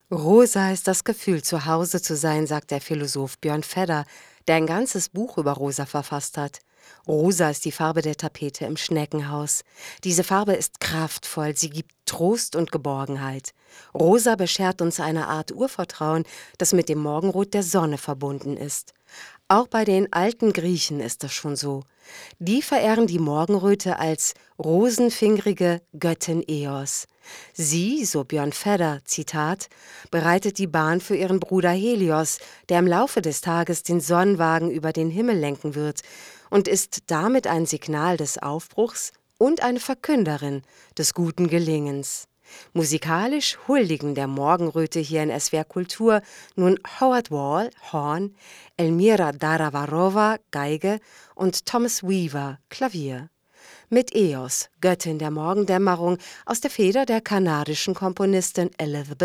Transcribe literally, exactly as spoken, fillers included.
Rosa ist das Gefühl, zu Hause zu sein, sagt der Philosoph Björn Fedder, der ein ganzes Buch über Rosa verfasst hat. Rosa ist die Farbe der Tapete im Schneckenhaus. Diese Farbe ist kraftvoll, sie gibt Trost und Geborgenheit. Rosa beschert uns eine Art Urvertrauen, das mit dem Morgenrot der Sonne verbunden ist. Auch bei den alten Griechen ist das schon so. Die verehren die Morgenröte als rosenfingrige Göttin Eos. Sie, so Björn Fedder, Zitat, bereitet die Bahn für ihren Bruder Helios, der im Laufe des Tages den Sonnenwagen über den Himmel lenken wird, und ist damit ein Signal des Aufbruchs und eine Verkünderin des guten Gelingens. Musikalisch huldigen der Morgenröte hier in S W R Kultur nun Howard Wall, Horn, Elmira Daravarova, Geige und Thomas Weaver, Klavier. Mit Eos, Göttin der Morgendämmerung, aus der Feder der kanadischen Komponistin Elizabeth